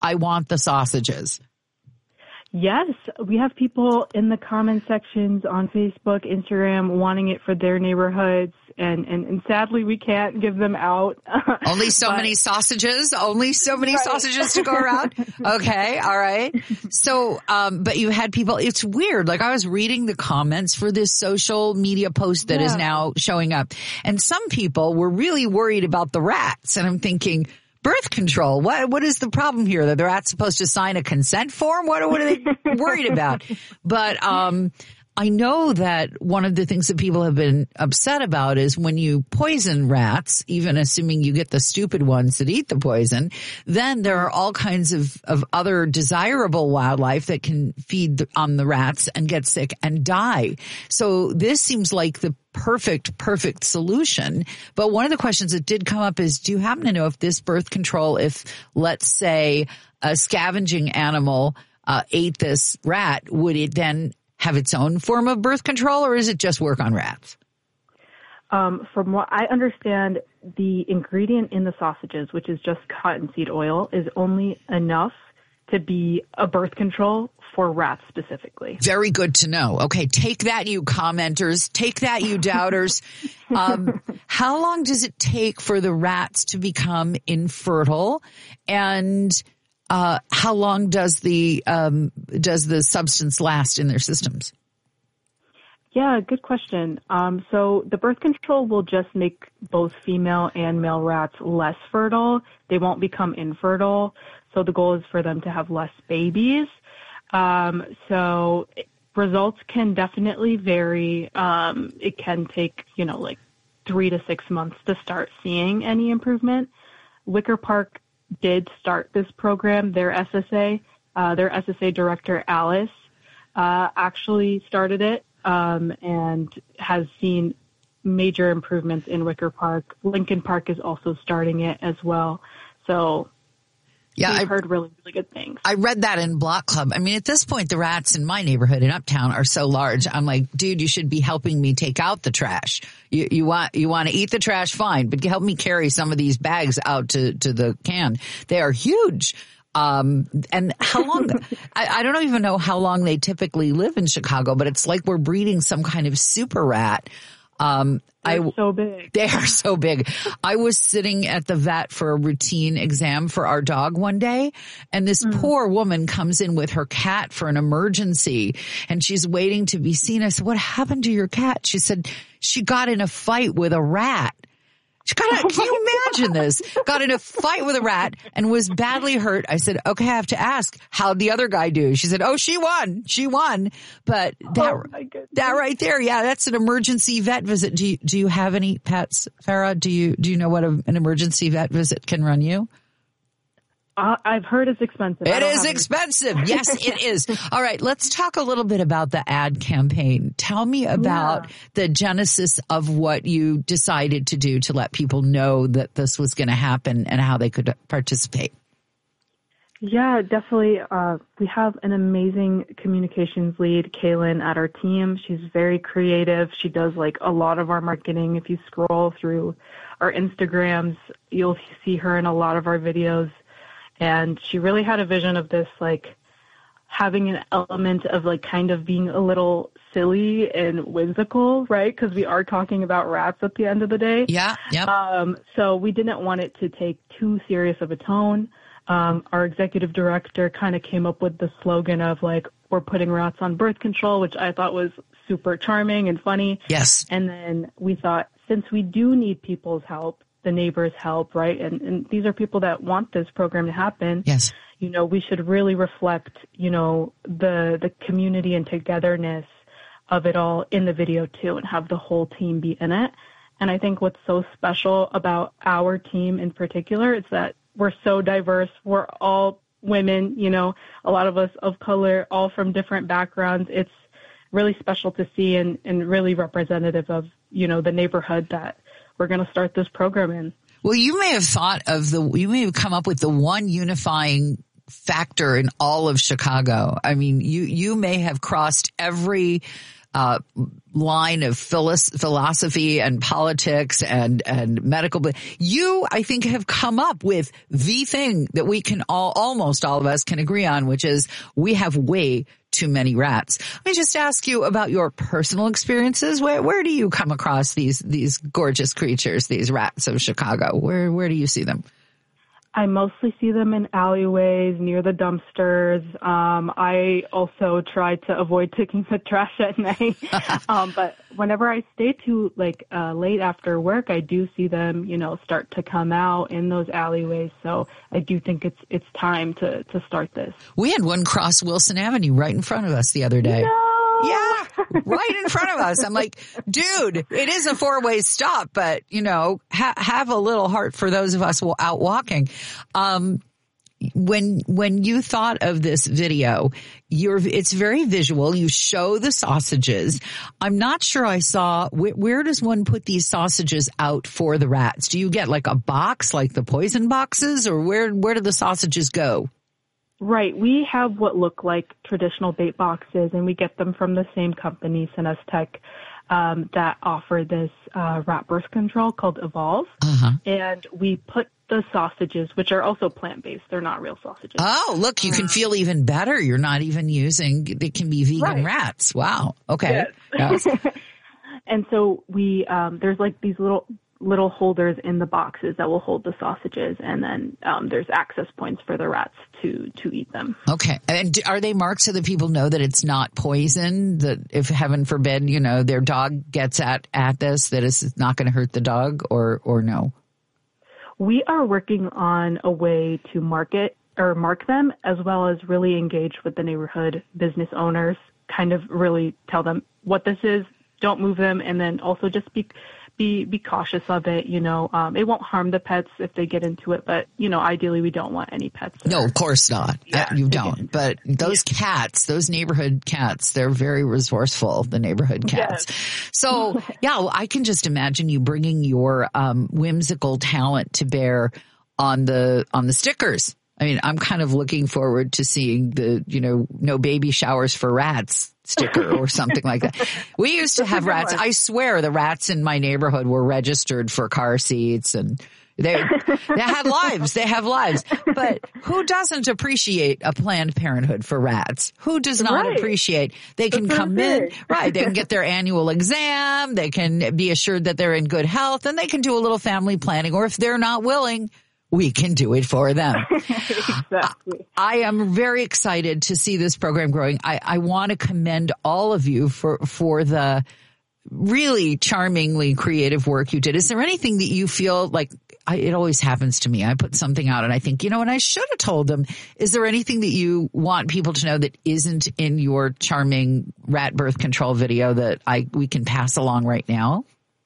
I want the sausages? Yes, we have people in the comment sections on Facebook, Instagram, wanting it for their neighborhoods, and sadly we can't give them out. Only so many sausages? Only so many sausages to go around? Okay, all right. So, but you had people, it's weird. Like I was reading the comments for this social media post that is now showing up, and some people were really worried about the rats, and I'm thinking, birth control. What is the problem here? That the rat's supposed to sign a consent form? What are they worried about? But I know that one of the things that people have been upset about is when you poison rats, even assuming you get the stupid ones that eat the poison, then there are all kinds of other desirable wildlife that can feed on the rats and get sick and die. So this seems like the perfect solution. But one of the questions that did come up is, do you happen to know if this birth control, if let's say a scavenging animal ate this rat, would it then have its own form of birth control, or is it just work on rats? From what I understand, the ingredient in the sausages, which is just cottonseed oil, is only enough to be a birth control for rats specifically. Very good to know. Okay, take that, you commenters. Take that, you doubters. How long does it take for the rats to become infertile? And how long does the substance last in their systems? Yeah, good question. So the birth control will just make both female and male rats less fertile. They won't become infertile. So the goal is for them to have less babies. So results can definitely vary. It can take, like 3 to 6 months to start seeing any improvement. Wicker Park did start this program. Their SSA director, Alice, actually started it, and has seen major improvements in Wicker Park. Lincoln Park is also starting it as well. So yeah, I've heard really, really good things. I read that in Block Club. I mean, at this point, the rats in my neighborhood in Uptown are so large. I'm like, dude, you should be helping me take out the trash. You want to eat the trash? Fine, but help me carry some of these bags out to the can. They are huge. And how long, I don't even know how long they typically live in Chicago, but it's like we're breeding some kind of super rat. They're so big. They are so big. I was sitting at the vet for a routine exam for our dog one day, and this poor woman comes in with her cat for an emergency, and she's waiting to be seen. I said, "What happened to your cat?" She said, "She got in a fight with a rat." Can you imagine this? Got in a fight with a rat and was badly hurt. I said, okay, I have to ask, how'd the other guy do? She said, oh, she won. But that right there, yeah, that's an emergency vet visit. Do you have any pets, Farah? Do you know what an emergency vet visit can run you? I've heard it's expensive. It is expensive. Yes, it is. All right, let's talk a little bit about the ad campaign. Tell me about the genesis of what you decided to do to let people know that this was going to happen and how they could participate. Yeah, definitely. We have an amazing communications lead, Kaylin, at our team. She's very creative. She does a lot of our marketing. If you scroll through our Instagrams, you'll see her in a lot of our videos. And she really had a vision of this, having an element of kind of being a little silly and whimsical, right? Because we are talking about rats at the end of the day. Yeah. Yep. So we didn't want it to take too serious of a tone. Our executive director kind of came up with the slogan of we're putting rats on birth control, which I thought was super charming and funny. Yes. And then we thought, since we do need people's help, the neighbors' help, right? And these are people that want this program to happen. Yes. We should really reflect, the community and togetherness of it all in the video too, and have the whole team be in it. And I think what's so special about our team in particular is that we're so diverse. We're all women, a lot of us of color, all from different backgrounds. It's really special to see and really representative of, the neighborhood that we're going to start this program in. Well, you may have come up with the one unifying factor in all of Chicago. I mean, you may have crossed every line of philosophy and politics and medical. You, I think, have come up with the thing that we can almost all of us can agree on, which is we have way too many rats. Let me just ask you about your personal experiences. Where do you come across these gorgeous creatures, these rats of Chicago? Where do you see them? I mostly see them in alleyways, near the dumpsters. I also try to avoid taking the trash at night. But whenever I stay too late after work, I do see them, start to come out in those alleyways. So I do think it's time to start this. We had one cross Wilson Avenue right in front of us the other day. No! Yeah, right in front of us. I'm like, dude, it is a 4-way stop, but, have a little heart for those of us out walking. When you thought of this video, it's very visual. You show the sausages. I'm not sure I saw, where does one put these sausages out for the rats? Do you get like a box, like the poison boxes, or where do the sausages go? Right. We have what look like traditional bait boxes, and we get them from the same company, SenesTech, that offer this rat birth control called Evolve. Uh-huh. And we put the sausages, which are also plant-based. They're not real sausages. Oh, look, you can feel even better. You're not even they can be vegan rats. Wow. Okay. Yes. And so we, there's like these little holders in the boxes that will hold the sausages, and then there's access points for the rats to eat them. Okay. And are they marked so that people know that it's not poison, that if heaven forbid, their dog gets at this, that it's not going to hurt the dog, or no? We are working on a way to mark them, as well as really engage with the neighborhood business owners, kind of really tell them what this is, don't move them, and then also just be cautious of it. It won't harm the pets if they get into it, but ideally we don't want any pets. No, of course not. Yeah. You don't. But those cats, those neighborhood cats, they're very resourceful, the neighborhood cats. Yes. So I can just imagine you bringing your whimsical talent to bear on the stickers. I mean, I'm kind of looking forward to seeing the, no baby showers for rats sticker or something like that. We used to have rats. I swear the rats in my neighborhood were registered for car seats, and they had lives. They have lives. But who doesn't appreciate a Planned Parenthood for rats? Who does not appreciate they can come in, right? They can get their annual exam. They can be assured that they're in good health, and they can do a little family planning, or if they're not willing, we can do it for them. Exactly. I am very excited to see this program growing. I want to commend all of you for the really charmingly creative work you did. Is there anything that you feel like, it always happens to me. I put something out and I think, and I should have told them. Is there anything that you want people to know that isn't in your charming rat birth control video that we can pass along right now?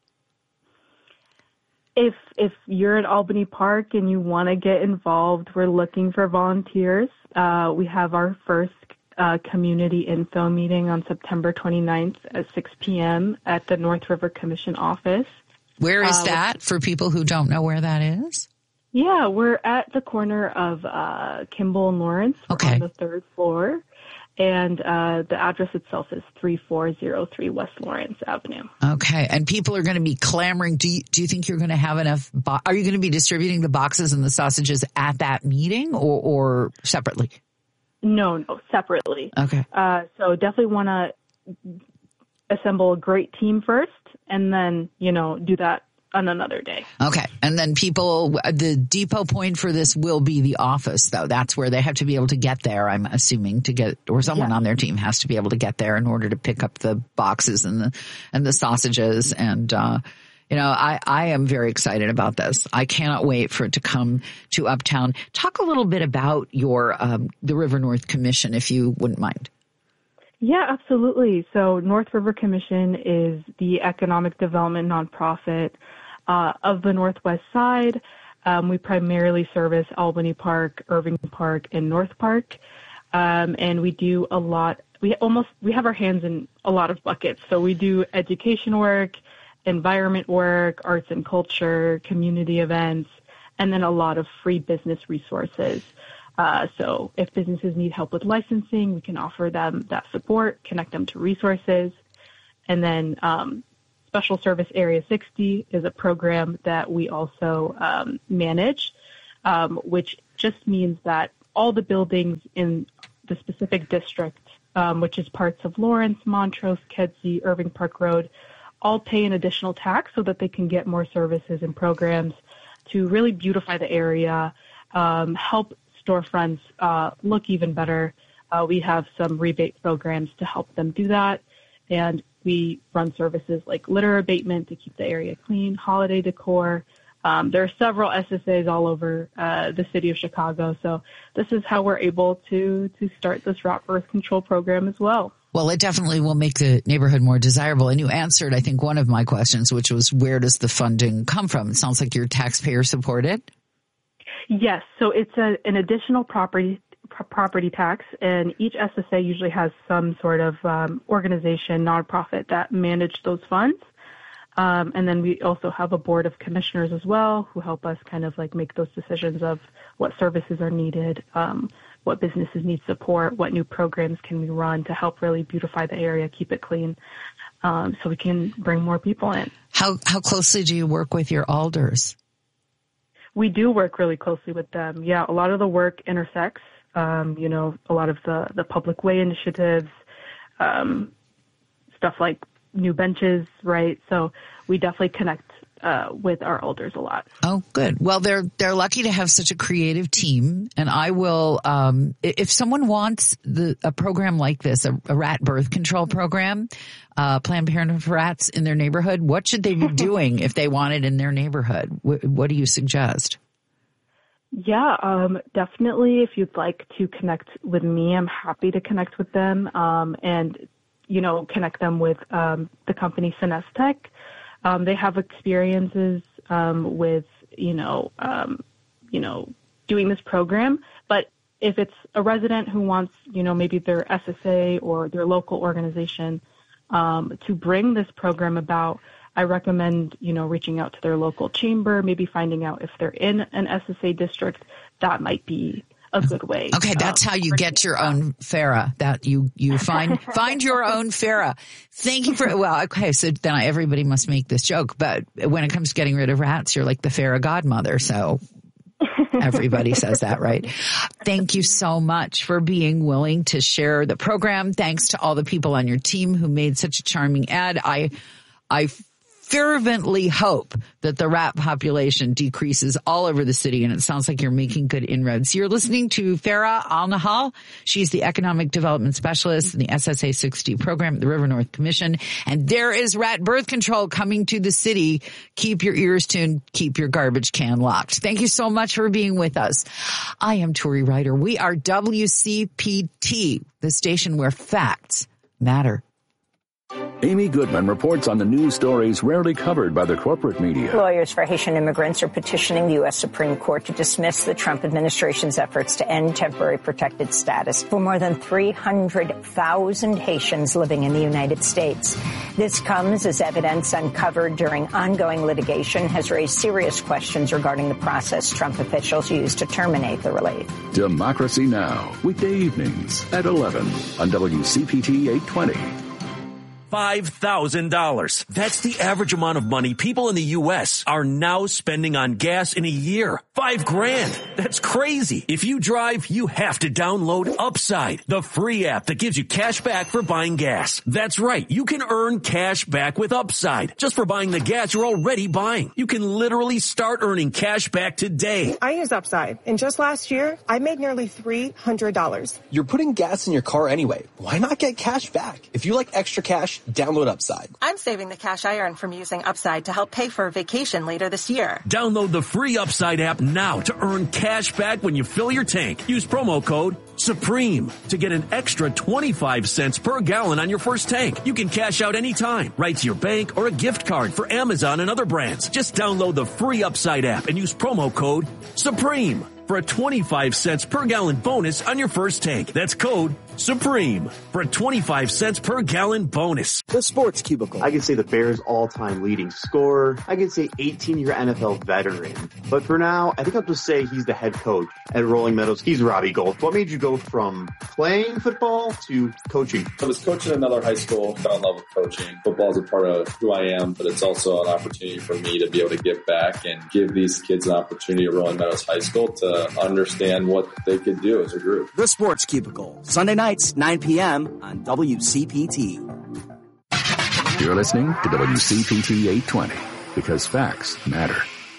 If you're at Albany Park and you want to get involved, we're looking for volunteers. We have our first community info meeting on September 29th at 6 p.m. at the North River Commission office. Where is that for people who don't know where that is? Yeah, we're at the corner of Kimball and Lawrence on the 3rd floor. And the address itself is 3403 West Lawrence Avenue. Okay. And people are going to be clamoring. Do you think you're going to have enough? Are you going to be distributing the boxes and the sausages at that meeting or separately? No, separately. Okay. So definitely want to assemble a great team first and then, do that on another day. Okay. And then the depot point for this will be the office, though. That's where they have to be able to get there, I'm assuming, or someone on their team has to be able to get there in order to pick up the boxes and the sausages. And, I am very excited about this. I cannot wait for it to come to Uptown. Talk a little bit about your, the River North Commission, if you wouldn't mind. Yeah, absolutely. So North River Commission is the economic development nonprofit of the Northwest Side. We primarily service Albany Park, Irving Park, and North Park. And we do a lot. We have our hands in a lot of buckets. So we do education work, environment work, arts and culture, community events, and then a lot of free business resources. So if businesses need help with licensing, we can offer them that support, connect them to resources. And then Special Service Area 60 is a program that we also manage, which just means that all the buildings in the specific district, which is parts of Lawrence, Montrose, Kedzie, Irving Park Road, all pay an additional tax so that they can get more services and programs to really beautify the area, help storefronts look even better. We have some rebate programs to help them do that. And we run services like litter abatement to keep the area clean, holiday decor. There are several SSAs all over the city of Chicago. So this is how we're able to start this rat birth control program as well. Well, it definitely will make the neighborhood more desirable. And you answered, I think, one of my questions, which was, where does the funding come from? It sounds like you're taxpayer supported. Yes. So it's an additional property tax, and each SSA usually has some sort of organization, nonprofit that manage those funds. And then we also have a board of commissioners as well who help us kind of like make those decisions of what services are needed, what businesses need support, what new programs can we run to help really beautify the area, keep it clean, so we can bring more people in. How closely do you work with your alders? We do work really closely with them. Yeah, a lot of the work intersects. A lot of the public way initiatives, stuff like new benches, right? So we definitely connect with our alders a lot. Oh, good. Well, they're lucky to have such a creative team. And I will, if someone wants a program like this, a rat birth control program, Planned Parenthood for Rats in their neighborhood, what should they be doing if they want it in their neighborhood? What do you suggest? Yeah, definitely. If you'd like to connect with me, I'm happy to connect with them and, connect them with the company Finestech. They have experiences with, doing this program. But if it's a resident who wants, maybe their SSA or their local organization to bring this program about, I recommend, reaching out to their local chamber, maybe finding out if they're in an SSA district. That might be a good way. Okay, that's how you get your own FARA. That you find your own FARA. Thank you for, okay, so then everybody must make this joke, but when it comes to getting rid of rats, you're like the FARA godmother, so everybody says that, right? Thank you so much for being willing to share the program. Thanks to all the people on your team who made such a charming ad. I fervently hope that the rat population decreases all over the city, and it sounds like you're making good inroads. You're listening to Farah Al-Nahal. She's the Economic Development Specialist in the SSA 60 program at the River North Commission, and there is rat birth control coming to the city. Keep your ears tuned. Keep your garbage can locked. Thank you so much for being with us. I am Tori Ryder. We are WCPT, the station where facts matter. Amy Goodman reports on the news stories rarely covered by the corporate media. Lawyers for Haitian immigrants are petitioning the U.S. Supreme Court to dismiss the Trump administration's efforts to end temporary protected status for more than 300,000 Haitians living in the United States. This comes as evidence uncovered during ongoing litigation has raised serious questions regarding the process Trump officials used to terminate the relief. Democracy Now! Weekday evenings at 11 on WCPT 820. $5,000. That's the average amount of money people in the U.S. are now spending on gas in a year. $5,000. That's crazy. If you drive, you have to download Upside, the free app that gives you cash back for buying gas. That's right. You can earn cash back with Upside just for buying the gas you're already buying. You can literally start earning cash back today. I use Upside, and just last year, I made nearly $300. You're putting gas in your car anyway. Why not get cash back? If you like extra cash, download Upside. I'm saving the cash I earn from using Upside to help pay for a vacation later this year. Download the free Upside app now to earn cash back when you fill your tank. Use promo code SUPREME to get an extra 25 cents per gallon on your first tank. You can cash out anytime, right to your bank or a gift card for Amazon and other brands. Just download the free Upside app and use promo code SUPREME for a 25 cents per gallon bonus on your first tank. That's code Supreme for a 25 cents per gallon bonus. The Sports Cubicle. I could say the Bears' all-time leading scorer. I could say 18-year NFL veteran. But for now, I think I'll just say he's the head coach at Rolling Meadows. He's Robbie Gold. What made you go from playing football to coaching? I was coaching at another high school. Fell in love with coaching. Football is a part of who I am, but it's also an opportunity for me to be able to give back and give these kids an opportunity at Rolling Meadows High School to understand what they could do as a group. The Sports Cubicle, Sunday nights, 9 p.m. on WCPT. You're listening to WCPT 820 because facts matter.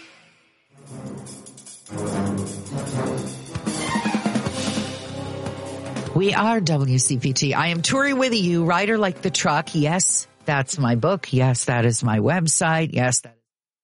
We are WCPT. I am Tori Withy, Rider Like the Truck. Yes, that's my book. Yes, that is my website. Yes, that.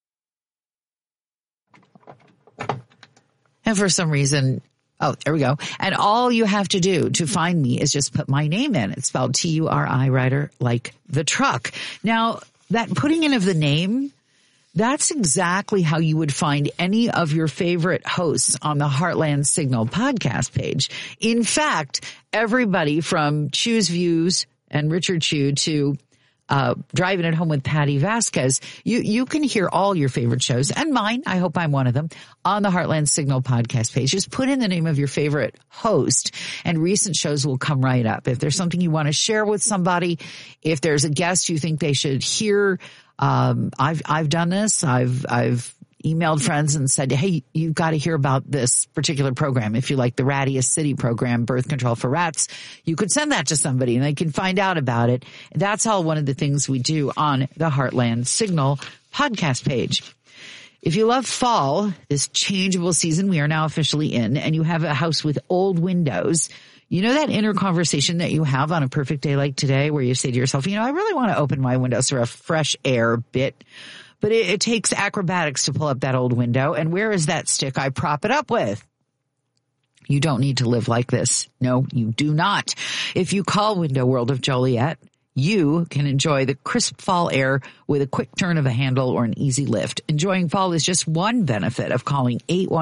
And for some reason, oh, there we go. And all you have to do to find me is just put my name in. It's spelled Turi, Rider Like the Truck. Now, that putting in of the name, that's exactly how you would find any of your favorite hosts on the Heartland Signal podcast page. In fact, everybody from Choose Views and Richard Chew to Driving It Home with Patty Vasquez, you can hear all your favorite shows, and mine, I hope I'm one of them, on the Heartland Signal podcast page. Just put in the name of your favorite host, and recent shows will come right up. If there's something you want to share with somebody, if there's a guest you think they should hear, I've done this. I've emailed friends and said, hey, you've got to hear about this particular program. If you like the Rattiest City program, Birth Control for Rats, you could send that to somebody and they can find out about it. That's all one of the things we do on the Heartland Signal podcast page. If you love fall, this changeable season we are now officially in, and you have a house with old windows, you know that inner conversation that you have on a perfect day like today where you say to yourself, I really want to open my windows for a fresh air bit. But it takes acrobatics to pull up that old window. And where is that stick I prop it up with? You don't need to live like this. No, you do not. If you call Window World of Joliet, you can enjoy the crisp fall air with a quick turn of a handle or an easy lift. Enjoying fall is just one benefit of calling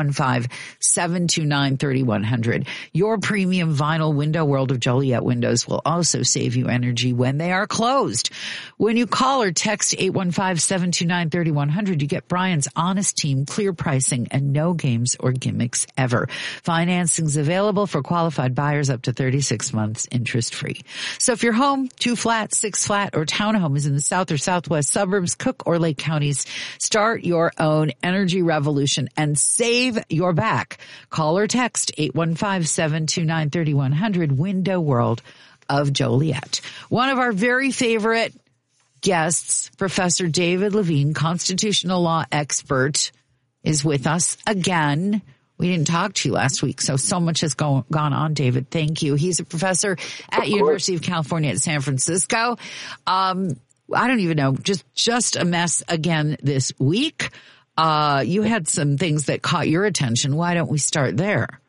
815-729-3100. Your premium vinyl Window World of Joliet windows will also save you energy when they are closed. When you call or text 815-729-3100, you get Brian's honest team, clear pricing, and no games or gimmicks ever. Financing's available for qualified buyers up to 36 months interest-free. So if your home, 2-flat, 6-flat, or townhomes in the south or southwest suburbs, Cook or Lake counties, start your own energy revolution and save your back. Call or text 815-729-3100, Window World of Joliet. One of our very favorite guests, Professor David Levine, constitutional law expert, is with us again. We didn't talk to you last week, so much has gone on, David. Thank you. He's a professor at University of California at San Francisco. I don't even know, just a mess again this week. You had some things that caught your attention. Why don't we start there?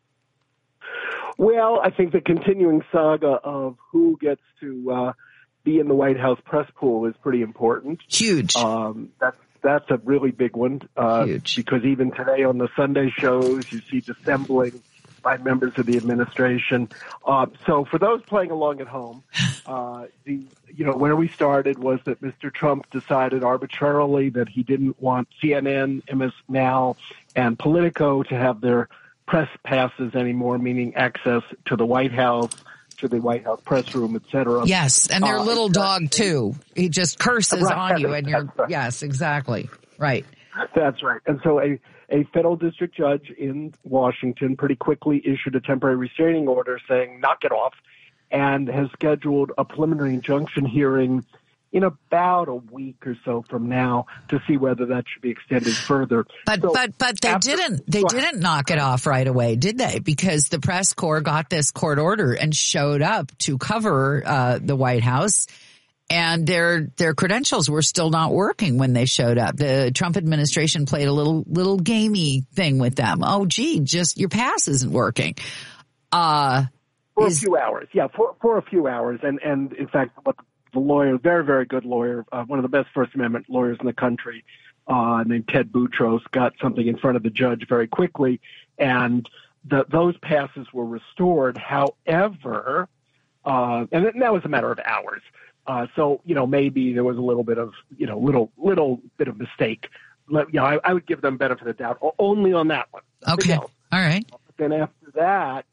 Well, I think the continuing saga of who gets to be in the White House press pool is pretty important. Huge. That's a really big one, because even today on the Sunday shows, you see dissembling by members of the administration. So for those playing along at home, where we started was that Mr. Trump decided arbitrarily that he didn't want CNN, MS Now, and Politico to have their press passes anymore, meaning access to the White House, to the White House press room, et cetera. Yes, and their little dog, too. He just curses on you, and you're, right. Yes, exactly. Right. That's right. And so a federal district judge in Washington pretty quickly issued a temporary restraining order saying, knock it off, and has scheduled a preliminary injunction hearing in about a week or so from now to see whether that should be extended further. But they didn't knock it off right away, did they? Because the press corps got this court order and showed up to cover the White House, and their credentials were still not working when they showed up. The Trump administration played a little gamey thing with them. Oh, gee, just your pass isn't working. For a few hours. Yeah, for a few hours. And in fact, what the lawyer, very, very good lawyer, one of the best First Amendment lawyers in the country, named Ted Boutros, got something in front of the judge very quickly, and those passes were restored. However, And that was a matter of hours. So, maybe there was a little bit of, little bit of mistake. I would give them benefit of the doubt only on that one. Okay. All right. Then after that,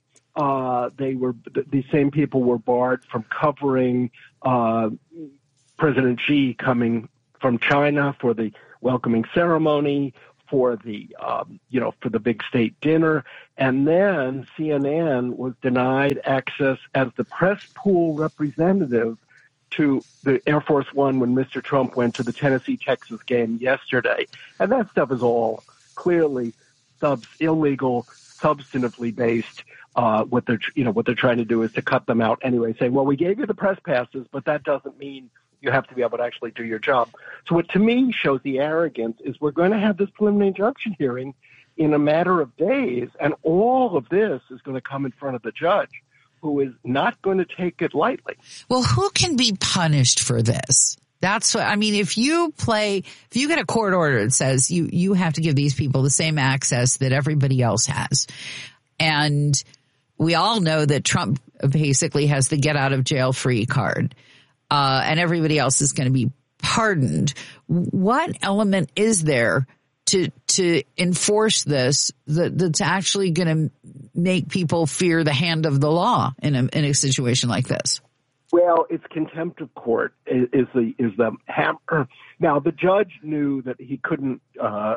these same people were barred from covering President Xi coming from China for the welcoming ceremony, for the big state dinner. And then CNN was denied access as the press pool representative to the Air Force One when Mr. Trump went to the Tennessee-Texas game yesterday. And that stuff is all clearly illegal, substantively based. What they're trying to do is to cut them out anyway, saying, well, we gave you the press passes, but that doesn't mean you have to be able to actually do your job. So what to me shows the arrogance is we're going to have this preliminary injunction hearing in a matter of days, and all of this is going to come in front of the judge, who is not going to take it lightly. Well, who can be punished for this? That's what, I mean, if you get a court order that says you have to give these people the same access that everybody else has. And we all know that Trump basically has the get out of jail free card. And everybody else is going to be pardoned. What element is there to enforce this that's actually going to make people fear the hand of the law in a situation like this? Well, it's contempt of court is the hammer. Now, the judge knew that he couldn't bar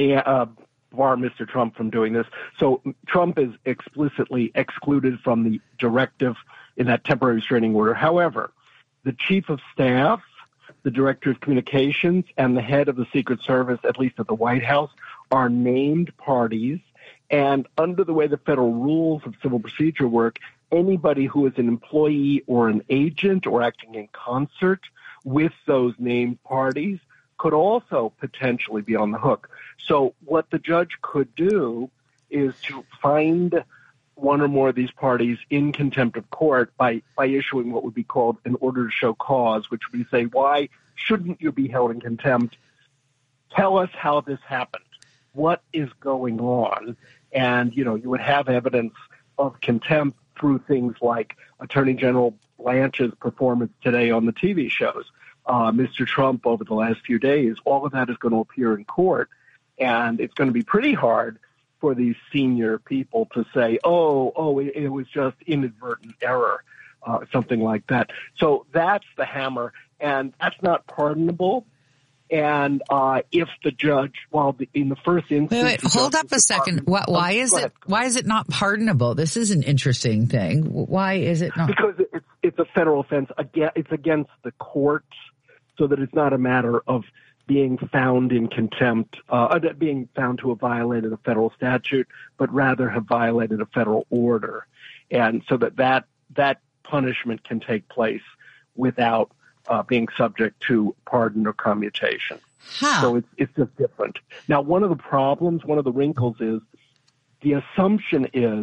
Mr. Trump from doing this. So Trump is explicitly excluded from the directive in that temporary restraining order. However, the chief of staff, the director of communications, and the head of the Secret Service, at least at the White House, are named parties. And under the way the federal rules of civil procedure work, anybody who is an employee or an agent or acting in concert with those named parties could also potentially be on the hook. So what the judge could do is to find one or more of these parties in contempt of court by issuing what would be called an order to show cause, which would say, why shouldn't you be held in contempt? Tell us how this happened. What is going on? And, you would have evidence of contempt through things like Attorney General Blanche's performance today on the TV shows. Mr. Trump over the last few days, all of that is going to appear in court. And it's going to be pretty hard for these senior people to say, it was just inadvertent error, something like that. So that's the hammer, and that's not pardonable. And if the judge, in the first instance, wait, hold up a second. Why is it not pardonable? This is an interesting thing. Why is it not? Because it's a federal offense. It's against the courts, so that it's not a matter of being found in contempt, being found to have violated a federal statute, but rather have violated a federal order. And so that punishment can take place without being subject to pardon or commutation. Huh. So it's just different. Now, one of the wrinkles is the assumption is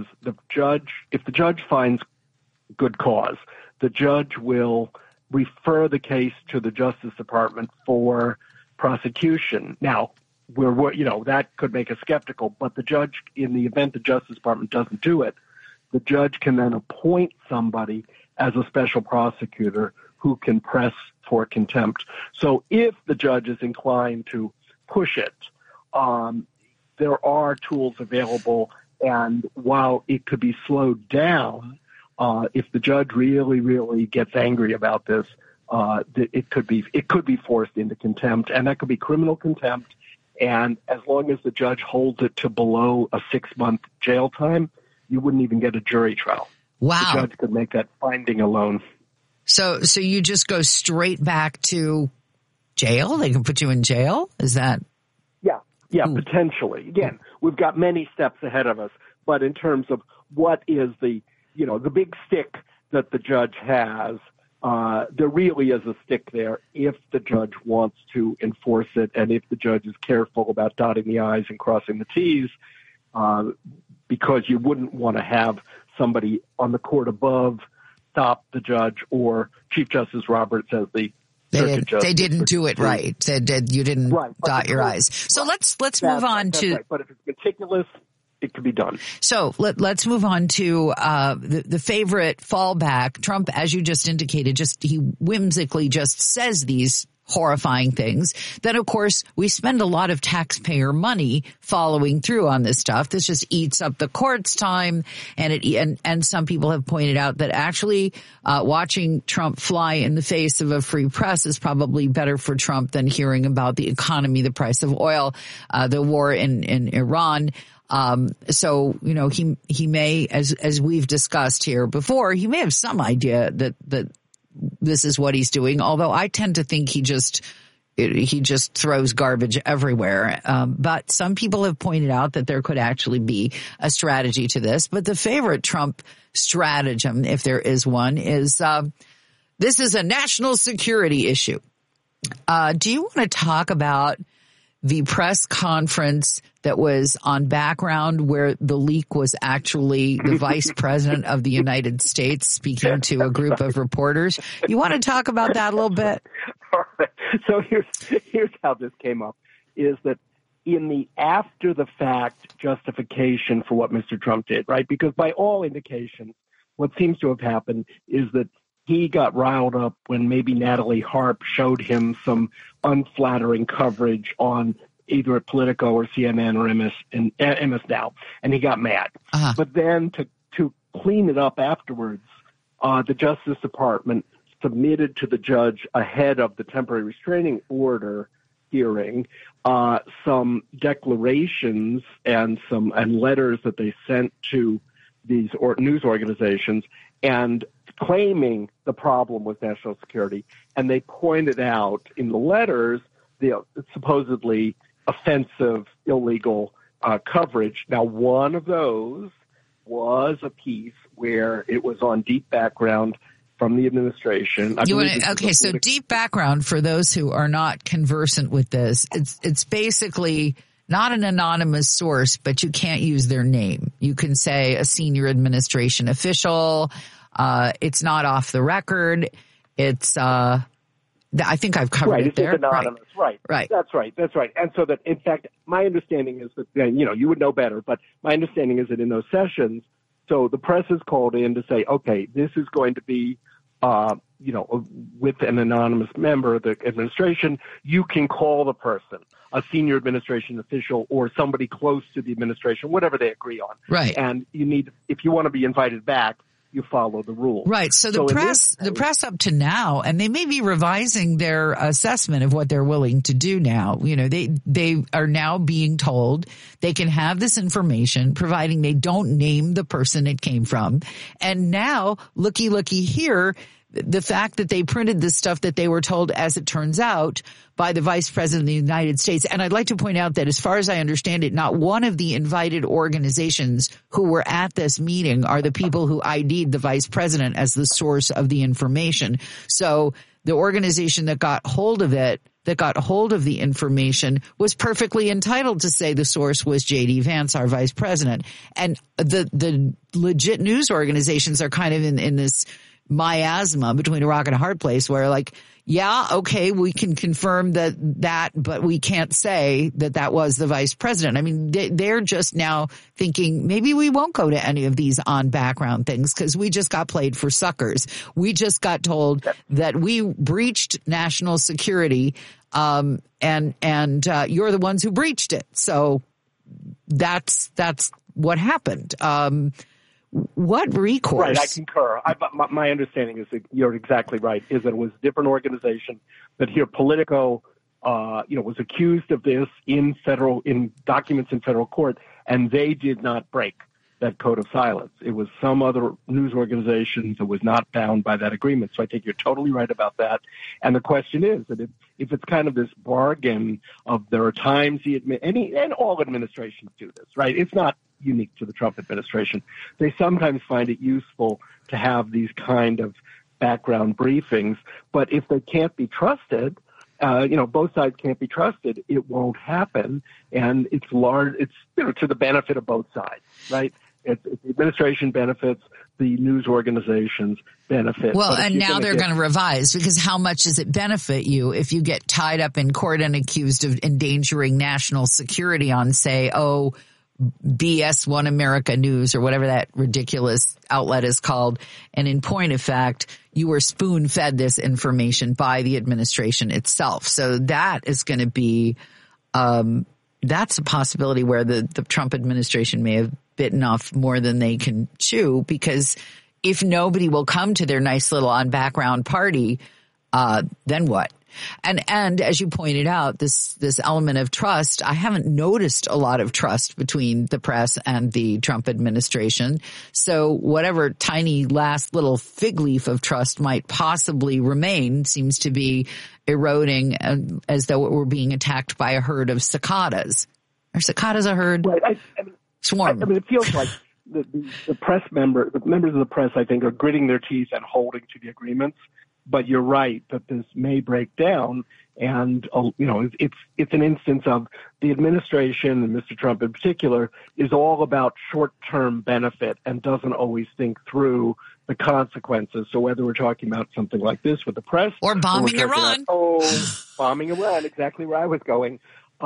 if the judge finds good cause, the judge will refer the case to the Justice Department for prosecution. Now, that could make us skeptical, but the judge, in the event the Justice Department doesn't do it, the judge can then appoint somebody as a special prosecutor who can press for contempt. So if the judge is inclined to push it, there are tools available, and while it could be slowed down, if the judge really, really gets angry about this, it could be forced into contempt, and that could be criminal contempt. And as long as the judge holds it to below a 6-month jail time, you wouldn't even get a jury trial. Wow. The judge could make that finding alone. So you just go straight back to jail? They can put you in jail? Is that? Yeah, potentially. Again, we've got many steps ahead of us, but in terms of what is the big stick that the judge has, there really is a stick there if the judge wants to enforce it, and if the judge is careful about dotting the I's and crossing the T's, because you wouldn't want to have somebody on the court above stop the judge, or Chief Justice Roberts as the circuit judge. They didn't do it right. You didn't dot your I's. So let's move on to. Right. But if it's meticulous, it could be done. So let's move on to the favorite fallback. Trump, as you just indicated, he whimsically just says these horrifying things. Then, of course, we spend a lot of taxpayer money following through on this stuff. This just eats up the court's time, and some people have pointed out that actually watching Trump fly in the face of a free press is probably better for Trump than hearing about the economy, the price of oil, the war in Iran. So, he may, as we've discussed here before, he may have some idea that this is what he's doing. Although I tend to think he just throws garbage everywhere. But some people have pointed out that there could actually be a strategy to this. But the favorite Trump stratagem, if there is one, is, this is a national security issue. Do you want to talk about the press conference that was on background where the leak was actually the vice president of the United States speaking to a group of reporters? You want to talk about that a little bit? All right. So here's how this came up, is that in the after the fact justification for what Mr. Trump did, right? Because by all indications, what seems to have happened is that he got riled up when maybe Natalie Harp showed him some unflattering coverage on either at Politico or CNN or MS Now, and he got mad. Uh-huh. But then to clean it up afterwards, the Justice Department submitted to the judge ahead of the temporary restraining order hearing some declarations and letters that they sent to these news organizations and claiming the problem was national security. And they pointed out in the letters the supposedly offensive, illegal coverage. Now, one of those was a piece where it was on deep background from the administration. So deep background, for those who are not conversant with this, it's basically not an anonymous source, but you can't use their name. You can say a senior administration official. It's not off the record. It's, I think I've covered it there. It's anonymous. Right. That's right. And so that, in fact, my understanding is that, you would know better, but my understanding is that in those sessions, so the press is called in to say, okay, this is going to be, with an anonymous member of the administration, you can call the person, a senior administration official or somebody close to the administration, whatever they agree on. Right. And if you want to be invited back, you follow the rules. Right. So the press up to now, and they may be revising their assessment of what they're willing to do now. They are now being told they can have this information, providing they don't name the person it came from. And now, looky here, the fact that they printed this stuff that they were told, as it turns out, by the vice president of the United States. And I'd like to point out that as far as I understand it, not one of the invited organizations who were at this meeting are the people who ID'd the vice president as the source of the information. So the organization that got hold of the information, was perfectly entitled to say the source was J.D. Vance, our vice president. And the legit news organizations are kind of in this miasma between a rock and a hard place where, like, yeah, okay, we can confirm that, but we can't say that was the vice president. I mean, they're just now thinking maybe we won't go to any of these on background things because we just got played for suckers. We just got told that we breached national security, and you're the ones who breached it. So that's what happened. What recourse? Right, I concur. My understanding is that you're exactly right, is that it was a different organization, that here Politico, was accused of this in documents in federal court, and they did not break that code of silence. It was some other news organization that was not bound by that agreement. So I think you're totally right about that. And the question is that if it's kind of this bargain of there are times and all administrations do this, right? It's not unique to the Trump administration. They sometimes find it useful to have these kind of background briefings, but if they can't be trusted, both sides can't be trusted, it won't happen. And it's to the benefit of both sides, right? It's the administration benefits, the news organizations benefit. Well, and now they're going to revise, because how much does it benefit you if you get tied up in court and accused of endangering national security on, say, BS One America News or whatever that ridiculous outlet is called. And in point of fact, you were spoon-fed this information by the administration itself. So that is going to be, that's a possibility where the Trump administration may have bitten off more than they can chew, because if nobody will come to their nice little on background party, then what? And as you pointed out, this element of trust, I haven't noticed a lot of trust between the press and the Trump administration. So whatever tiny last little fig leaf of trust might possibly remain seems to be eroding as though it were being attacked by a herd of cicadas. Are cicadas a herd? Right. Swarm. I mean, it feels like the members of the press, I think, are gritting their teeth and holding to the agreements. But you're right that this may break down, and it's an instance of the administration, and Mr. Trump in particular, is all about short-term benefit and doesn't always think through the consequences. So whether we're talking about something like this with the press, or bombing Iran, bombing Iran, exactly where I was going.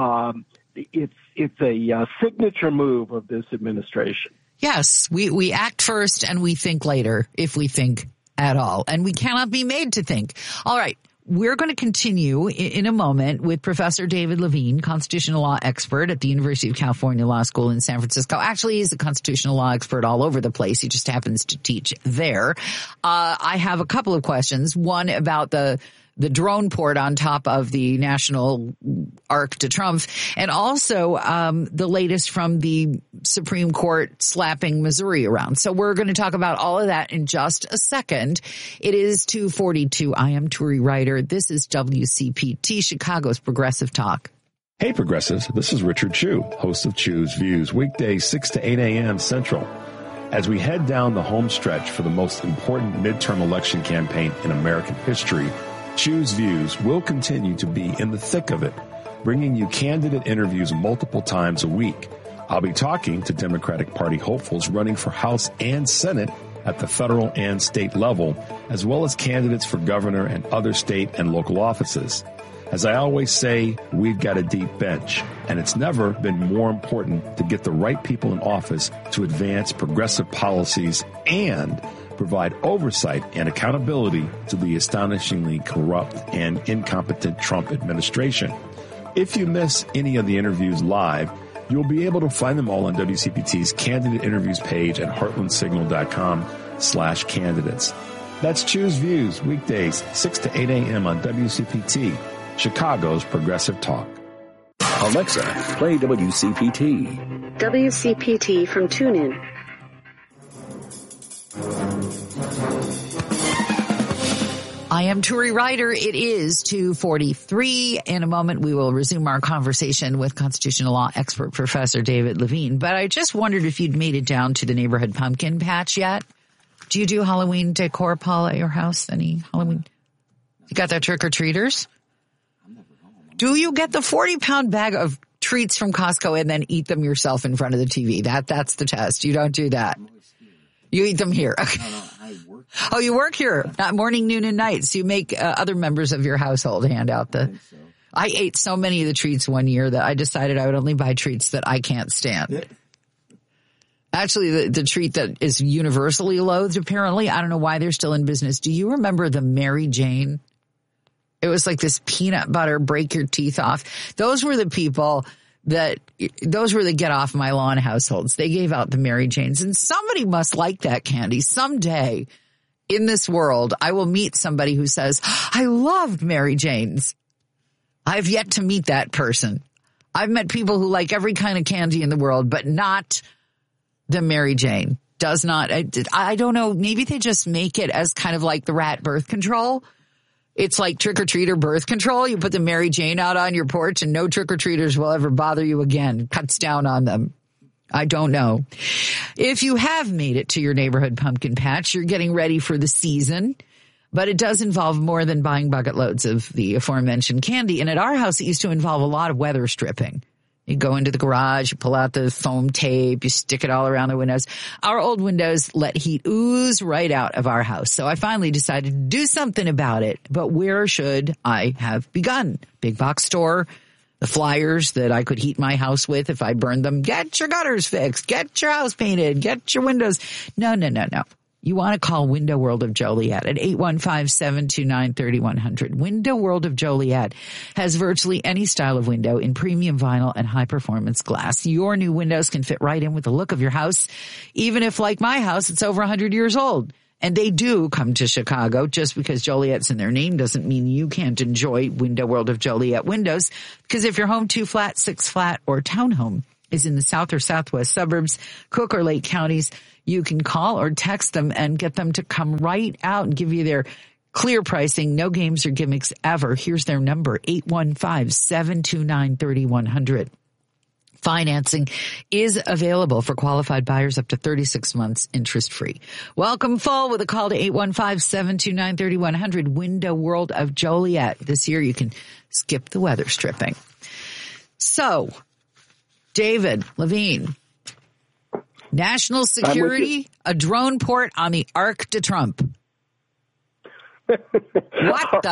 It's a signature move of this administration. Yes, we act first and we think later, if we think at all. And we cannot be made to think. All right. We're going to continue in a moment with Professor David Levine, constitutional law expert at the University of California Law School in San Francisco. Actually, he's a constitutional law expert all over the place. He just happens to teach there. I have a couple of questions. One about the drone port on top of the National Arc de Triomphe, and also the latest from the Supreme Court slapping Missouri around. So we're going to talk about all of that in just a second. It is 2:42. I am Turi Ryder. This is WCPT, Chicago's Progressive Talk. Hey, Progressives. This is Richard Chu, host of Chu's Views, weekdays 6 to 8 a.m. Central. As we head down the home stretch for the most important midterm election campaign in American history, Chu's Views will continue to be in the thick of it, bringing you candidate interviews multiple times a week. I'll be talking to Democratic Party hopefuls running for House and Senate at the federal and state level, as well as candidates for governor and other state and local offices. As I always say, we've got a deep bench, and it's never been more important to get the right people in office to advance progressive policies and provide oversight and accountability to the astonishingly corrupt and incompetent Trump administration. If you miss any of the interviews live, you'll be able to find them all on WCPT's candidate interviews page at heartlandsignal.com/candidates. That's Choose Views, weekdays 6 to 8 a.m. on WCPT, Chicago's Progressive Talk. Alexa, play WCPT. WCPT from TuneIn. I am Turi Ryder. It is 2:43. In a moment, we will resume our conversation with constitutional law expert Professor David Levine. But I just wondered if you'd made it down to the neighborhood pumpkin patch yet. Do you do Halloween decor, Paul, at your house? Any Halloween? You got that trick-or-treaters? Do you get the 40-pound bag of treats from Costco and then eat them yourself in front of the TV? That's the test. You don't do that. You eat them here. Okay. No, I work. Oh, you work here, not morning, noon, and night. So you make other members of your household hand out the. So. I ate so many of the treats one year that I decided I would only buy treats that I can't stand. Actually, the treat that is universally loathed, apparently, I don't know why they're still in business. Do you remember the Mary Jane? It was like this peanut butter, break your teeth off. Those were the get off my lawn households. They gave out the Mary Janes, and somebody must like that candy. Someday in this world, I will meet somebody who says, I loved Mary Janes. I've yet to meet that person. I've met people who like every kind of candy in the world, but not the Mary Jane. Does not. I don't know. Maybe they just make it as kind of like the rat birth control. It's like trick-or-treater birth control. You put the Mary Jane out on your porch and no trick-or-treaters will ever bother you again. Cuts down on them. I don't know. If you have made it to your neighborhood pumpkin patch, you're getting ready for the season. But it does involve more than buying bucket loads of the aforementioned candy. And at our house, it used to involve a lot of weather stripping. You go into the garage, you pull out the foam tape, you stick it all around the windows. Our old windows let heat ooze right out of our house. So I finally decided to do something about it. But where should I have begun? Big box store, The flyers that I could heat my house with if I burned them. Get your gutters fixed. Get your house painted. Get your windows. No. You want to call Window World of Joliet at 815-729-3100. Window World of Joliet has virtually any style of window in premium vinyl and high-performance glass. Your new windows can fit right in with the look of your house, even if, like my house, it's over 100 years old. And they do come to Chicago. Just because Joliet's in their name doesn't mean you can't enjoy Window World of Joliet windows, because if your home 2-flat, 6-flat, or townhome is in the south or southwest suburbs, Cook or Lake counties, you can call or text them and get them to come right out and give you their clear pricing. No games or gimmicks ever. Here's their number, 815-729-3100. Financing is available for qualified buyers up to 36 months interest-free. Welcome fall with a call to 815-729-3100. Window World of Joliet. This year you can skip the weather stripping. So, David Levine, national security, a drone port on the Arc de Trump. What?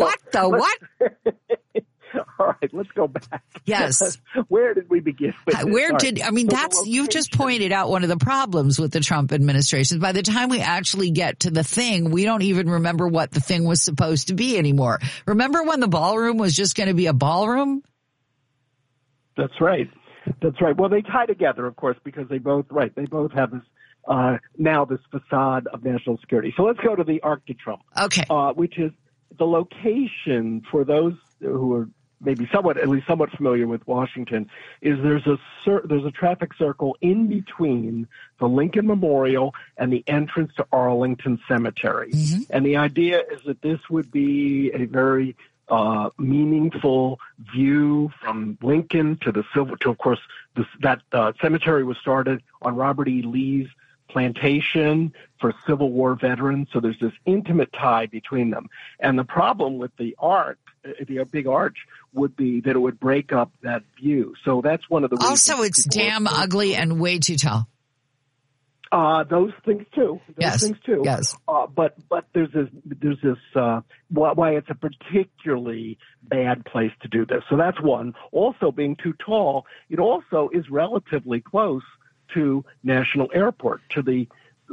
All right, let's go back. Yes. Where did we begin with this? You've just pointed out one of the problems with the Trump administration. By the time we actually get to the thing, we don't even remember what the thing was supposed to be anymore. Remember when the ballroom was just going to be a ballroom? That's right. Well, they tie together, of course, because they both have this, now this facade of national security. So let's go to the Arc de Trump. Okay. Which is the location for those who are maybe somewhat familiar with Washington, is there's a traffic circle in between the Lincoln Memorial and the entrance to Arlington Cemetery. Mm-hmm. And the idea is that this would be a very meaningful view from Lincoln to of course, that cemetery was started on Robert E. Lee's plantation for Civil War veterans. So there's this intimate tie between them. And the problem with the arc, the big arch, would be that it would break up that view. So that's one of the reasons. Also, it's damn ugly and way too tall. Those things too. Yes. But there's this why it's a particularly bad place to do this. So that's one. Also, being too tall, it also is relatively close to National Airport, to the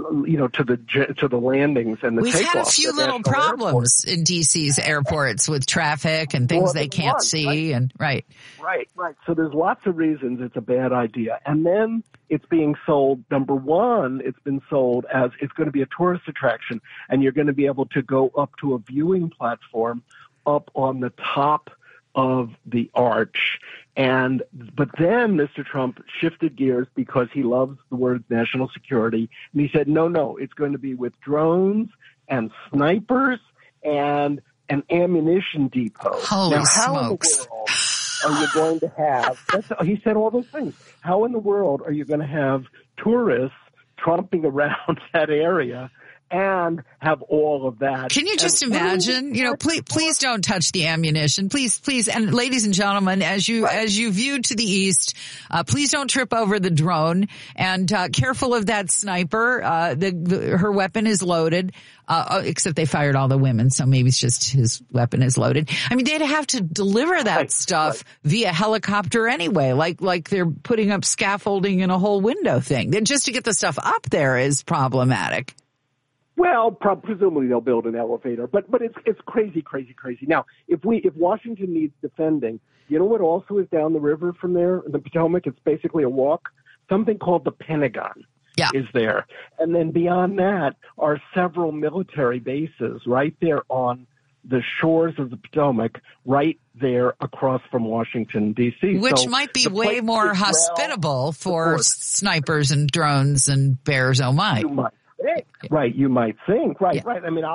landings and the takeoffs. We've had a few little problems in DC's airports with traffic and things they can't see, right. So there's lots of reasons it's a bad idea. And then it's being sold. Number one, it's been sold as it's going to be a tourist attraction, and you're going to be able to go up to a viewing platform up on the top of the arch. But then Mr. Trump shifted gears because he loves the word national security. And he said, no, it's going to be with drones and snipers and an ammunition depot. Holy smokes. How in the world are you going to have, he said all those things. How in the world are you going to have tourists tromping around that area and have all of that? Can you just imagine? Please don't touch the ammunition. Please. And ladies and gentlemen, as you view to the east, please don't trip over the drone, and careful of that sniper. Her weapon is loaded, except they fired all the women, so maybe it's just his weapon is loaded. I mean, they'd have to deliver that stuff via helicopter anyway, like they're putting up scaffolding in a whole window thing. Then just to get the stuff up there is problematic. Well, presumably they'll build an elevator, but it's crazy. Now, if Washington needs defending, you know what also is down the river from there, in the Potomac? It's basically a walk. Something called the Pentagon is there, and then beyond that are several military bases right there on the shores of the Potomac, right there across from Washington, D.C. Which might be way more hospitable for snipers and drones and bears. Oh my! Right, you might think. Right. I mean,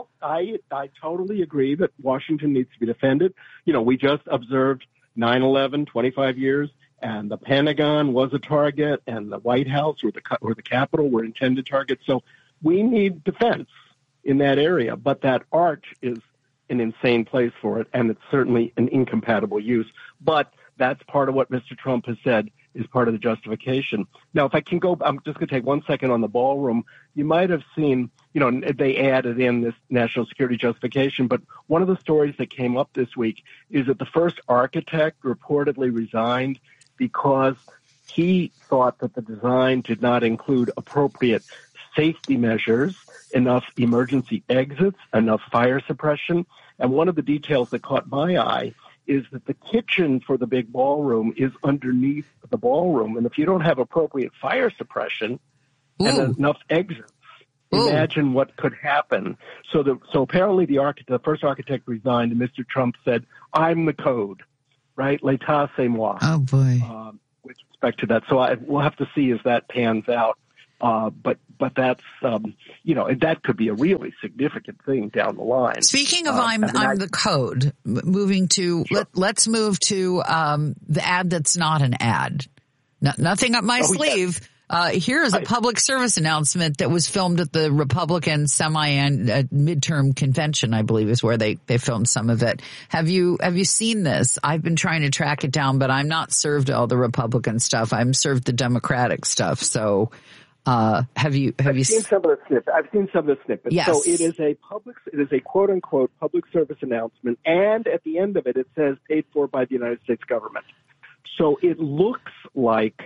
I totally agree that Washington needs to be defended. We just observed 9/11, 25 years, and the Pentagon was a target, and the White House or the Capitol were intended targets. So we need defense in that area, but that arch is an insane place for it, and it's certainly an incompatible use. But that's part of what Mr. Trump has said is part of the justification. Now, if I can go, I'm just going to take 1 second on the ballroom. You might have seen, they added in this national security justification, but one of the stories that came up this week is that the first architect reportedly resigned because he thought that the design did not include appropriate safety measures, enough emergency exits, enough fire suppression. And one of the details that caught my eye is that the kitchen for the big ballroom is underneath the ballroom. And if you don't have appropriate fire suppression and enough exits, imagine what could happen. So apparently the first architect resigned, and Mr. Trump said, "I'm the code," right? L'état c'est moi. Oh, boy. With respect to that. So we'll have to see as that pans out. But that's, that could be a really significant thing down the line. Speaking of I'm the code, moving to, sure. Let's move to the ad that's not an ad. Nothing up my sleeve. Yes. Here is a public service announcement that was filmed at the Republican midterm convention, I believe is where they filmed some of it. Have you seen this? I've been trying to track it down, but I'm not served all the Republican stuff. I'm served the Democratic stuff. So, have you seen some of the snippets? I've seen some of the snippets. Yes. So it is a quote unquote public service announcement, and at the end of it, it says paid for by the United States government. So it looks like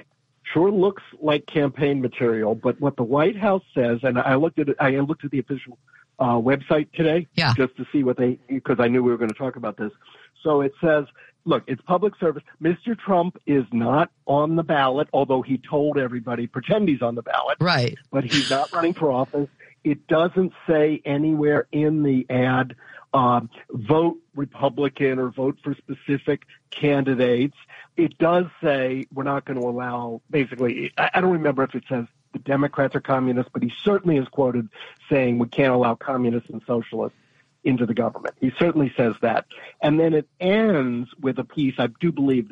campaign material, but what the White House says, and I looked at the official website today, just to see because I knew we were going to talk about this. So it says, look, it's public service. Mr. Trump is not on the ballot, although he told everybody, pretend he's on the ballot. Right. But he's not running for office. It doesn't say anywhere in the ad, vote Republican or vote for specific candidates. It does say we're not going to allow, basically, I don't remember if it says the Democrats are communists, but he certainly is quoted saying we can't allow communists and socialists into the government. He certainly says that. And then it ends with a piece, I believe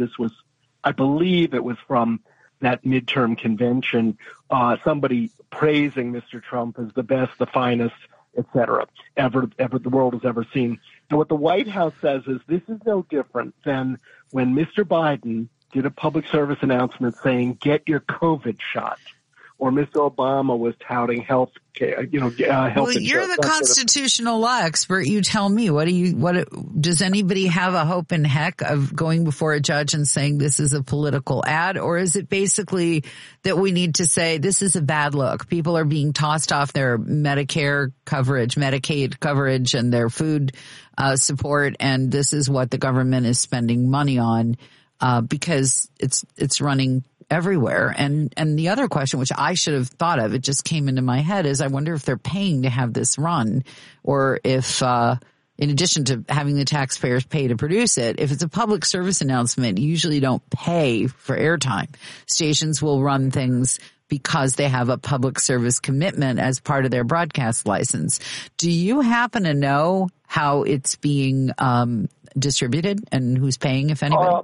it was from that midterm convention, somebody praising Mr. Trump as the best, the finest, et cetera, ever the world has ever seen. And what the White House says is this is no different than when Mr. Biden did a public service announcement saying, get your COVID shot. Or Mr. Obama was touting health care, health Well, insurance. you're the constitutional law expert. You tell me, does anybody have a hope in heck of going before a judge and saying this is a political ad? Or is it basically that we need to say this is a bad look? People are being tossed off their Medicare coverage, Medicaid coverage, and their food support. And this is what the government is spending money on, because it's running everywhere. And the other question, which I should have thought of, it just came into my head, is I wonder if they're paying to have this run, or if, in addition to having the taxpayers pay to produce it, if it's a public service announcement, you usually don't pay for airtime. Stations will run things because they have a public service commitment as part of their broadcast license. Do you happen to know how it's being distributed and who's paying, if anybody?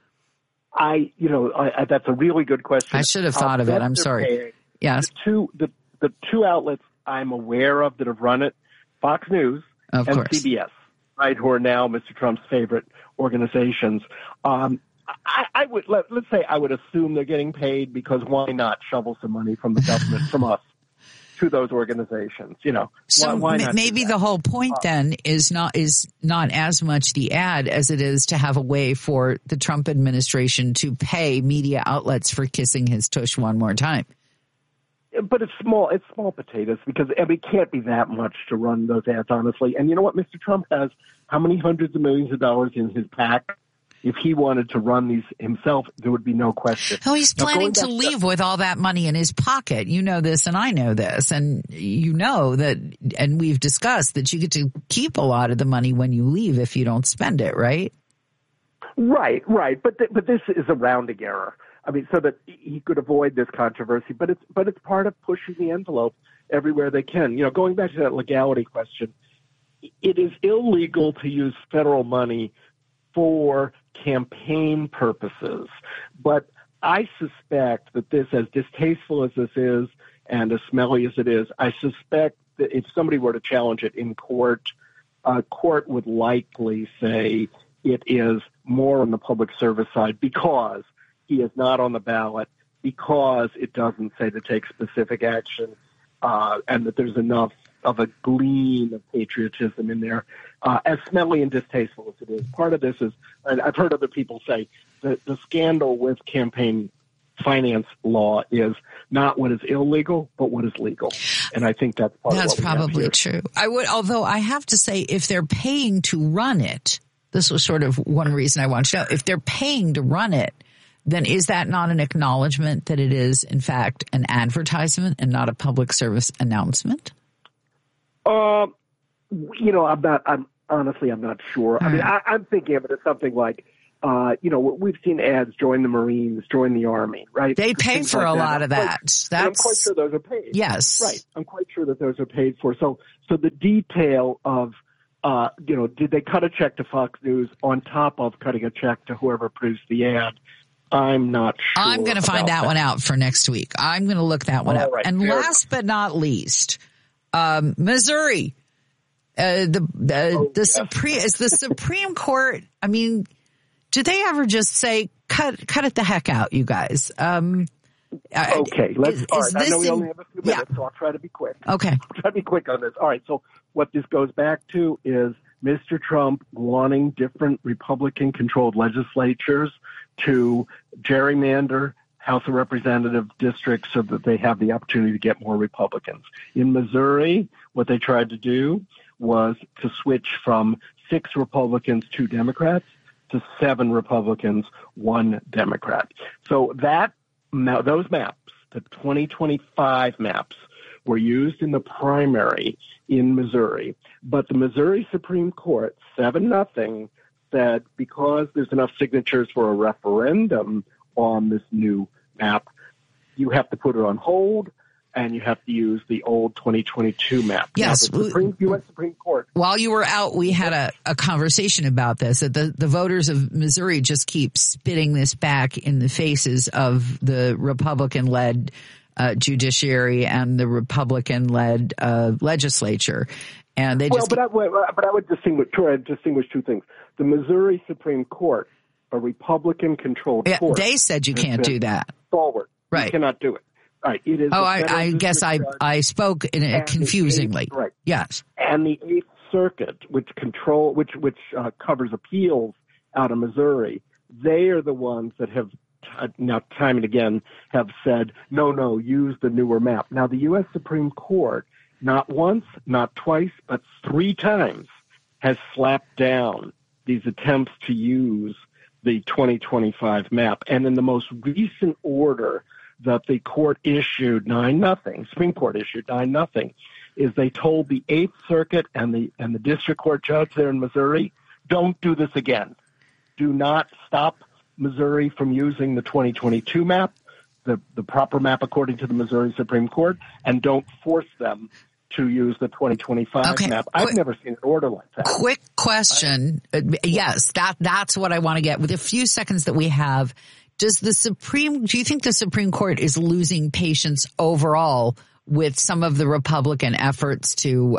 That's a really good question. I should have thought of it. I'm sorry. Yes. The two outlets I'm aware of that have run it, Fox News and CBS, right, who are now Mr. Trump's favorite organizations. I would assume they're getting paid, because why not shovel some money from the government, from us, to those organizations, So why not maybe the whole point then is not as much the ad as it is to have a way for the Trump administration to pay media outlets for kissing his tush one more time. But it's small potatoes, because it can't be that much to run those ads, honestly. And you know what? Mr. Trump has how many hundreds of millions of dollars in his PAC? If he wanted to run these himself, there would be no question. Oh, he's planning to leave with all that money in his pocket. You know this, and I know this, and you know that, and we've discussed that you get to keep a lot of the money when you leave if you don't spend it, right? Right. But this is a rounding error. I mean, so that he could avoid this controversy. But it's part of pushing the envelope everywhere they can. Going back to that legality question, it is illegal to use federal money for campaign purposes. But I suspect that this, as distasteful as this is and as smelly as it is, I suspect that if somebody were to challenge it in court, court would likely say it is more on the public service side because he is not on the ballot, because it doesn't say to take specific action, and that there's enough of a gleam of patriotism in there, as smelly and distasteful as it is. Part of this is, and I've heard other people say, that the scandal with campaign finance law is not what is illegal, but what is legal. And I think that's part of what we have probably here. true. Although I have to say, if they're paying to run it, this was sort of one reason I wanted to know, if they're paying to run it, then is that not an acknowledgement that it is, in fact, an advertisement and not a public service announcement? I'm not sure. I mean, I'm thinking of it as something like, we've seen ads, join the Marines, join the Army, right? They pay for a lot of that. I'm quite sure those are paid. Yes. Right. I'm quite sure that those are paid for. So the detail of, did they cut a check to Fox News on top of cutting a check to whoever produced the ad? I'm not sure. I'm going to find that one out for next week. I'm going to look that one up. Right, and last but not least, Missouri, the Supreme Court. I mean, did they ever just say cut it the heck out, you guys? Okay, let's start. I know we only have a few minutes, so I'll try to be quick. Okay, I'll try to be quick on this. All right. So what this goes back to is Mr. Trump wanting different Republican-controlled legislatures to gerrymander House of Representative districts so that they have the opportunity to get more Republicans. In Missouri, what they tried to do was to switch from 6 Republicans, 2 Democrats, to 7 Republicans, 1 Democrat. So those maps, the 2025 maps, were used in the primary in Missouri. But the Missouri Supreme Court, 7-0, said because there's enough signatures for a referendum on this new map, you have to put it on hold and you have to use the old 2022 map. Yes. Now, the U.S. Supreme Court. While you were out, we had a conversation about this, that the voters of Missouri just keep spitting this back in the faces of the Republican-led judiciary and the Republican-led legislature. And they just but I would distinguish 2 things. The Missouri Supreme Court, a Republican-controlled court. They said you can't do that. Forward. Right. You cannot do it. All right. It is. I guess I spoke in it confusingly. Right. Yes. And the 8th Circuit, which covers appeals out of Missouri, they are the ones that have now time and again have said, no, use the newer map. Now, the U.S. Supreme Court, not once, not twice, but 3 times has slapped down these attempts to use the 2025 map. And in the most recent order that the court issued 9-0, Supreme Court issued 9-0, is they told the 8th Circuit and the district court judge there in Missouri, don't do this again. Do not stop Missouri from using the 2022 map, the proper map according to the Missouri Supreme Court, and don't force them to use the 2025 map. I've never seen an order like that. Quick question. Yes, that's what I want to get. With a few seconds that we have, do you think the Supreme Court is losing patience overall with some of the Republican efforts to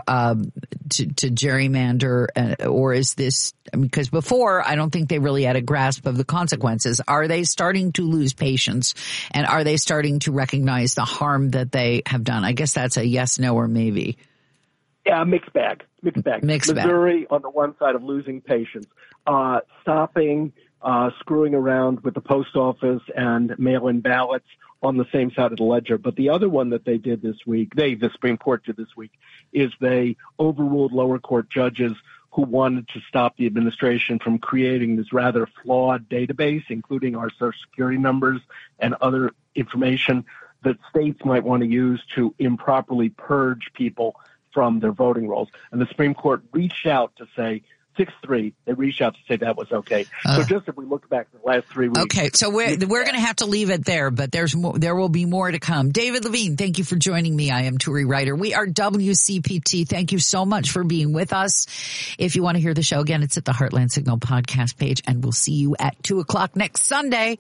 gerrymander, or is this, because before I don't think they really had a grasp of the consequences. Are they starting to lose patience, and are they starting to recognize the harm that they have done? I guess that's a yes, no, or maybe. Yeah, mixed bag. Missouri on the one side of losing patience, stopping, screwing around with the post office and mail-in ballots on the same side of the ledger. But the other one that they did this week, the Supreme Court did this week, is they overruled lower court judges who wanted to stop the administration from creating this rather flawed database, including our Social Security numbers and other information that states might want to use to improperly purge people from their voting rolls. And the Supreme Court reached out to say, 6-3, they reached out to say that was okay. So just if we look back to the last 3 weeks. Okay, so we're going to have to leave it there, but there will be more to come. David Levine, thank you for joining me. I am Turi Ryder. We are WCPT. Thank you so much for being with us. If you want to hear the show again, it's at the Heartland Signal podcast page, and we'll see you at 2:00 next Sunday.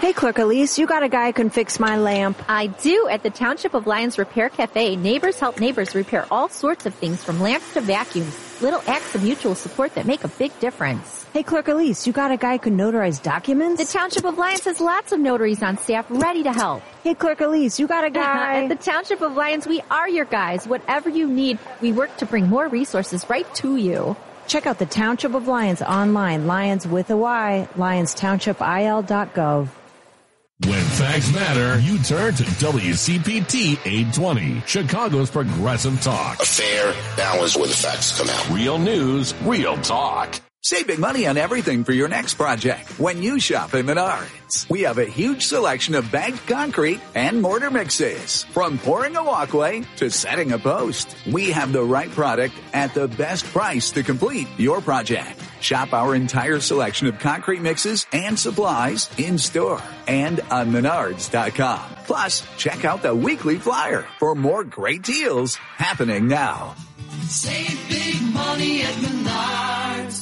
Hey, Clerk Elise, you got a guy who can fix my lamp. I do. At the Township of Lyons Repair Cafe, neighbors help neighbors repair all sorts of things from lamps to vacuums. Little acts of mutual support that make a big difference. Hey, Clerk Elise, you got a guy who can notarize documents? The Township of Lyons has lots of notaries on staff ready to help. Hey, Clerk Elise, you got a guy? At the Township of Lyons, we are your guys. Whatever you need, we work to bring more resources right to you. Check out the Township of Lyons online, Lyons with a Y, LyonsTownshipIL.gov. When facts matter, you turn to WCPT 820, Chicago's progressive talk. A fair balance where the facts come out. Real news, real talk. Save big money on everything for your next project when you shop at Menards. We have a huge selection of bagged concrete and mortar mixes. From pouring a walkway to setting a post, we have the right product at the best price to complete your project. Shop our entire selection of concrete mixes and supplies in store and on Menards.com. Plus, check out the weekly flyer for more great deals happening now. Save big money at Menards.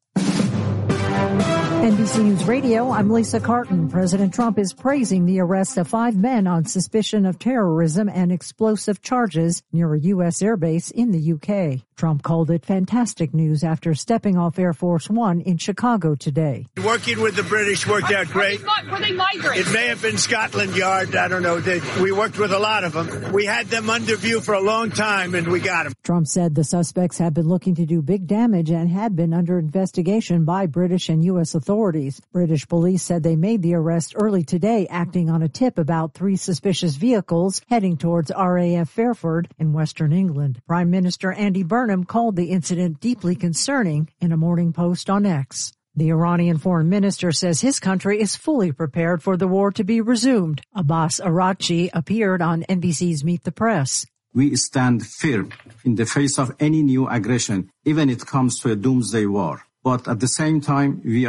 NBC News Radio, I'm Lisa Carton. President Trump is praising the arrest of 5 men on suspicion of terrorism and explosive charges near a U.S. airbase in the U.K. Trump called it fantastic news after stepping off Air Force One in Chicago today. Working with the British worked out great. Were they migrants? It may have been Scotland Yard. I don't know. We worked with a lot of them. We had them under view for a long time, and we got them. Trump said the suspects had been looking to do big damage and had been under investigation by British and U.S. authorities. British police said they made the arrest early today, acting on a tip about 3 suspicious vehicles heading towards RAF Fairford in Western England. Prime Minister Andy Burnham called the incident deeply concerning in a morning post on X. The Iranian foreign minister says his country is fully prepared for the war to be resumed. Abbas Araghchi appeared on NBC's Meet the Press. We stand firm in the face of any new aggression, even if it comes to a doomsday war. But at the same time, we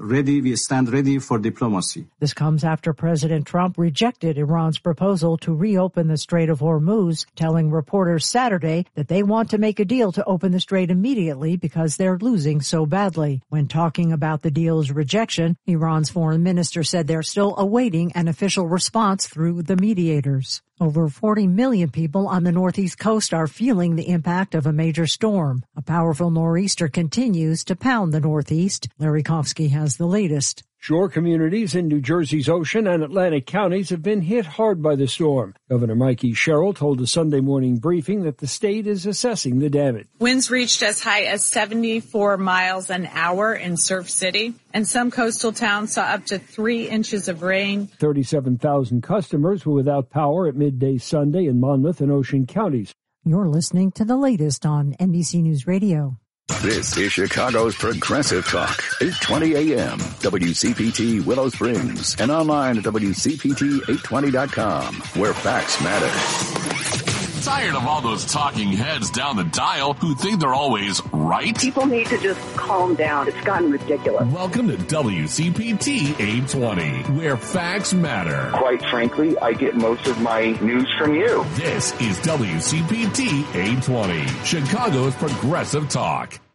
stand ready for diplomacy. This comes after President Trump rejected Iran's proposal to reopen the Strait of Hormuz, telling reporters Saturday that they want to make a deal to open the strait immediately because they're losing so badly. When talking about the deal's rejection, Iran's foreign minister said they're still awaiting an official response through the mediators. Over 40 million people on the northeast coast are feeling the impact of a major storm. A powerful nor'easter continues to pound the northeast. Larry Kofsky has the latest. Shore communities in New Jersey's Ocean and Atlantic counties have been hit hard by the storm. Governor Mikey Sherrill told a Sunday morning briefing that the state is assessing the damage. Winds reached as high as 74 miles an hour in Surf City, and some coastal towns saw up to 3 inches of rain. 37,000 customers were without power at midday Sunday in Monmouth and Ocean counties. You're listening to the latest on NBC News Radio. This is Chicago's Progressive Talk, 820 AM, WCPT Willow Springs, and online at WCPT820.com, where facts matter. Tired of all those talking heads down the dial who think they're always right? People need to just calm down. It's gotten ridiculous. Welcome to WCPT 820, where facts matter. Quite frankly, I get most of my news from you. This is WCPT 820, Chicago's Progressive Talk.